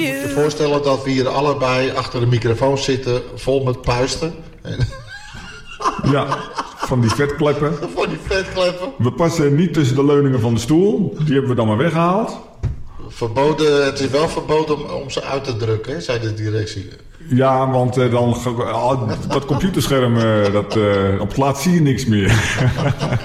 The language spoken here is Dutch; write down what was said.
Je moet je voorstellen dat we hier allebei achter de microfoon zitten, vol met puisten. Ja, van die vetkleppen. Van die vetkleppen. We passen niet tussen de leuningen van de stoel. Die hebben we dan maar weggehaald. Verboden, het is wel verboden om ze uit te drukken, hè, zei de directie. Ja, want dan dat computerscherm op het laatst zie je niks meer.